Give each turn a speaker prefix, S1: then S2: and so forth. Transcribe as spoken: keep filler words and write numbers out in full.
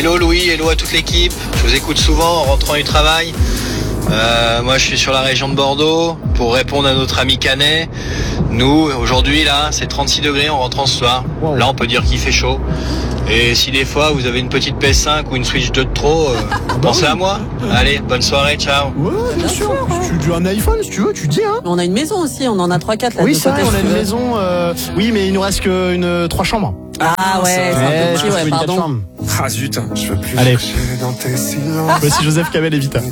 S1: Hello Louis, hello à toute l'équipe. Je vous écoute souvent en rentrant du travail. Euh, moi je suis sur la région de Bordeaux pour répondre à notre ami Canet. Nous aujourd'hui là c'est trente-six degrés en rentrant ce soir. Wow. Là on peut dire qu'il fait chaud. Et si des fois vous avez une petite P S cinq ou une Switch deux de trop, euh, pensez à moi. Allez, bonne soirée, ciao.
S2: Ouais, bien, bien sûr. sûr. Tu, tu as un iPhone si tu veux, tu dis hein.
S3: On a une maison aussi, on en a trois quatre là.
S2: Oui, c'est vrai, on a une maison. Euh, oui, mais il nous reste qu'une trois chambres.
S3: Ah ouais, c'est un peu petit, ouais, pardon.
S2: Ah zut, je veux plus. Allez. Voici Joseph Kamel et Vita.